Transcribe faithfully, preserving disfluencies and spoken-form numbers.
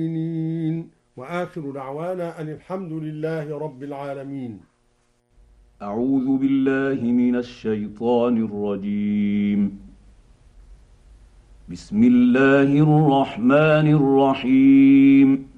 وآخر دعوانا أن الحمد لله رب العالمين. أعوذ بالله من الشيطان الرجيم. بسم الله الرحمن الرحيم.